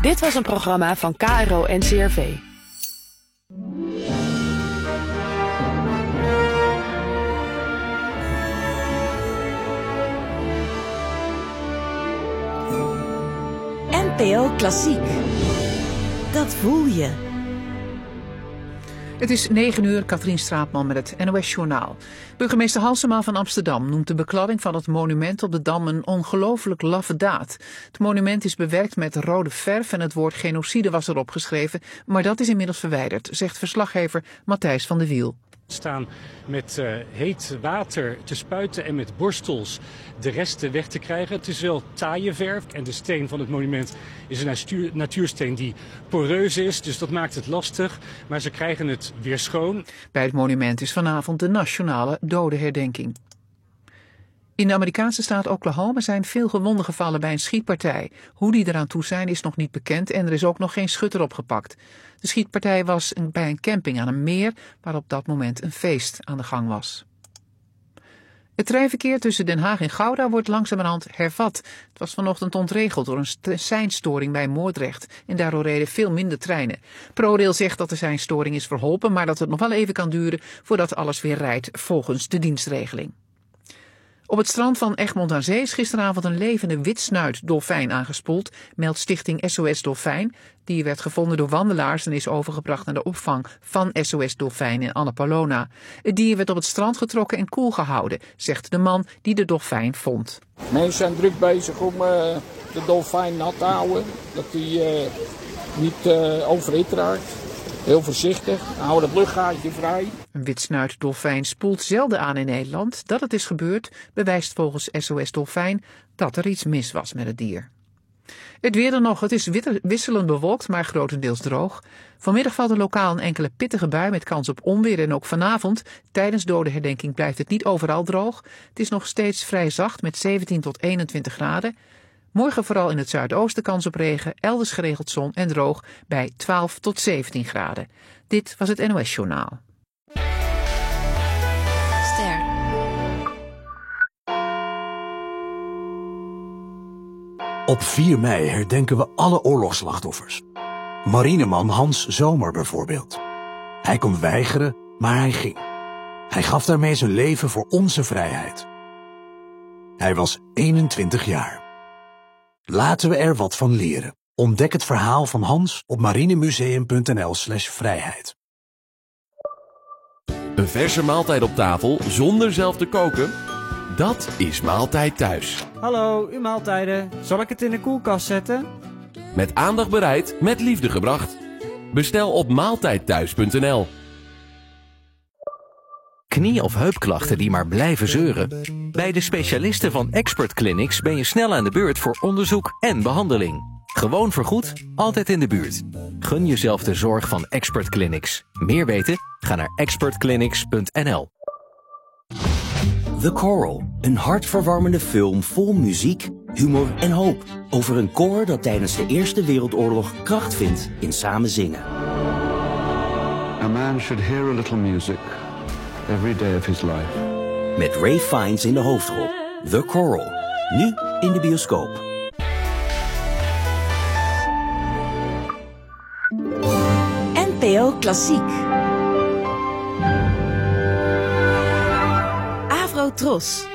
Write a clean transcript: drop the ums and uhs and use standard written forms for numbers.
Dit was een programma van KRO-NCRV. NPO Klassiek. Dat voel je. Het is 9:00, Katrien Straatman met het NOS-journaal. Burgemeester Halsema van Amsterdam noemt de bekladding van het monument op de Dam een ongelooflijk laffe daad. Het monument is bewerkt met rode verf en het woord genocide was erop geschreven, maar dat is inmiddels verwijderd, zegt verslaggever Matthijs van de Wiel. Staan met heet water te spuiten en met borstels de resten weg te krijgen. Het is wel taaie verf en de steen van het monument is een natuursteen die poreus is, dus dat maakt het lastig. Maar ze krijgen het weer schoon. Bij het monument is vanavond de nationale dodenherdenking. In de Amerikaanse staat Oklahoma zijn veel gewonden gevallen bij een schietpartij. Hoe die eraan toe zijn is nog niet bekend en er is ook nog geen schutter opgepakt. De schietpartij was bij een camping aan een meer waar op dat moment een feest aan de gang was. Het treinverkeer tussen Den Haag en Gouda wordt langzamerhand hervat. Het was vanochtend ontregeld door een seinstoring bij Moordrecht en daardoor reden veel minder treinen. ProRail zegt dat de seinstoring is verholpen, maar dat het nog wel even kan duren voordat alles weer rijdt volgens de dienstregeling. Op het strand van Egmond aan Zee is gisteravond een levende witsnuitdolfijn aangespoeld, meldt stichting SOS Dolfijn. Die werd gevonden door wandelaars en is overgebracht naar de opvang van SOS Dolfijn in Annapolona. Het dier werd op het strand getrokken en koel gehouden, zegt de man die de dolfijn vond. Mensen zijn druk bezig om de dolfijn nat te houden, dat hij niet overhit raakt. Heel voorzichtig, houden het luchtgaatje vrij. Een witsnuitdolfijn spoelt zelden aan in Nederland. Dat het is gebeurd bewijst volgens SOS Dolfijn dat er iets mis was met het dier. Het weer dan nog. Het is wisselend bewolkt, maar grotendeels droog. Vanmiddag valt er lokaal een enkele pittige bui met kans op onweer. En ook vanavond, tijdens dodenherdenking, blijft het niet overal droog. Het is nog steeds vrij zacht met 17 tot 21 graden. Morgen vooral in het zuidoosten kans op regen, elders geregeld zon en droog bij 12 tot 17 graden. Dit was het NOS-journaal. Ster. Op 4 mei herdenken we alle oorlogsslachtoffers. Marineman Hans Zomer bijvoorbeeld. Hij kon weigeren, maar hij ging. Hij gaf daarmee zijn leven voor onze vrijheid. Hij was 21 jaar. Laten we er wat van leren. Ontdek het verhaal van Hans op marinemuseum.nl/vrijheid. Een verse maaltijd op tafel zonder zelf te koken? Dat is Maaltijd Thuis. Hallo, uw maaltijden. Zal ik het in de koelkast zetten? Met aandacht bereid, met liefde gebracht. Bestel op maaltijdthuis.nl. Knie- of heupklachten die maar blijven zeuren? Bij de specialisten van Expert Clinics ben je snel aan de beurt voor onderzoek en behandeling. Gewoon vergoed, altijd in de buurt. Gun jezelf de zorg van Expert Clinics. Meer weten? Ga naar expertclinics.nl. The Coral, een hartverwarmende film vol muziek, humor en hoop. Over een koor dat tijdens de Eerste Wereldoorlog kracht vindt in samen zingen. A man should hear a little music every day of his life. Met Ray Fiennes in de hoofdrol. The Coral, nu in de bioscoop. NPO Klassiek. Avro Tros.